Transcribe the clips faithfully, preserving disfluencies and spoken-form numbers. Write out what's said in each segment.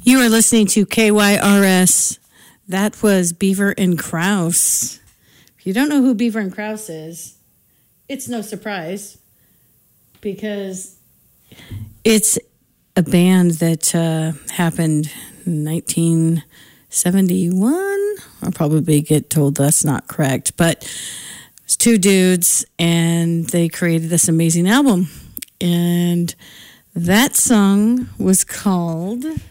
You are listening to K Y R S. That was Beaver and Krause. If you don't know who Beaver and Krause is, it's no surprise because it's a band that uh, happened in nineteen seventy-one. I'll probably get told that's not correct, but it's two dudes and they created this amazing album. And that song was called, let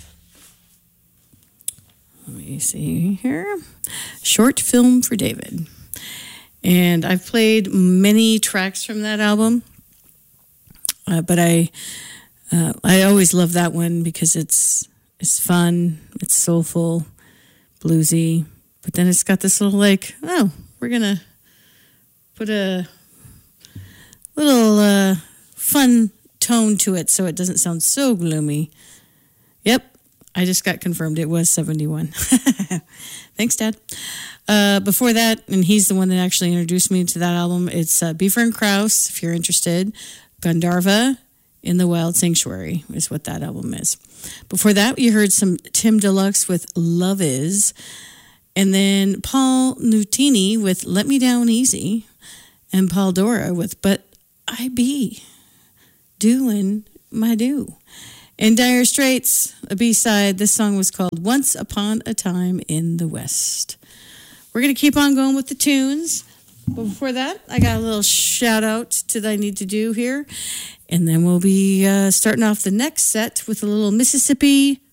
me see here, Short Film for David. And I've played many tracks from that album, uh, but I uh, I always love that one because it's it's fun, it's soulful, bluesy, but then it's got this little like, oh, we're gonna put a little uh, fun tone to it so it doesn't sound so gloomy. Yep. I just got confirmed. It was seventy-one. Thanks, Dad. Uh, before that, and he's the one that actually introduced me to that album, it's uh, Beaver and Krause, if you're interested. Gandharva in the Wild Sanctuary is what that album is. Before that, you heard some Tim Deluxe with Love Is. And then Paul Nutini with Let Me Down Easy. And Paul Dora with But I Be Doing My Do. In Dire Straits, a B-side, this song was called Once Upon a Time in the West. We're going to keep on going with the tunes. But before that, I got a little shout-out to that I need to do here. And then we'll be uh, starting off the next set with a little Mississippi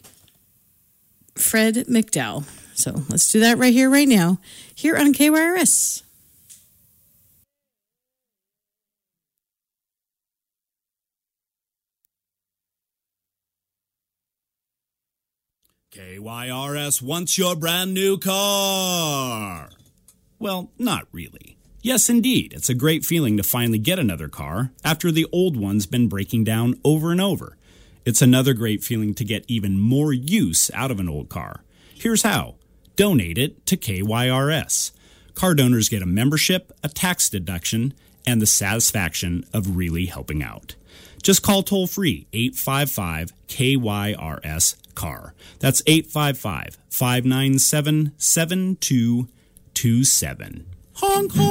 Fred McDowell. So let's do that right here, right now, here on K Y R S. K Y R S wants your brand new car. Well, not really. Yes, indeed, it's a great feeling to finally get another car after the old one's been breaking down over and over. It's another great feeling to get even more use out of an old car. Here's how. Donate it to K Y R S. Car donors get a membership, a tax deduction, and the satisfaction of really helping out. Just call toll-free eight five five K Y R S C A R. That's eight five five, five nine seven, seven two two seven. Honk, honk.